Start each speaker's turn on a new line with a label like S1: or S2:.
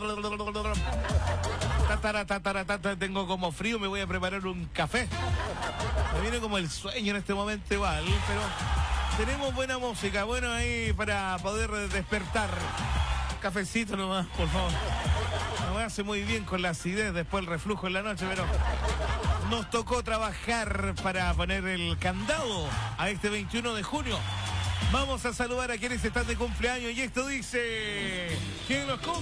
S1: Tengo como frío, me voy a preparar un café. Me viene como el sueño en este momento igual, pero tenemos buena música, bueno ahí para poder despertar. Cafecito nomás, por favor. No me hace muy bien con la acidez, después el reflujo en la noche, pero nos tocó trabajar para poner el candado a este 21 de junio. Vamos a saludar a quienes están de cumpleaños y esto dice... ¿Quién los cumple?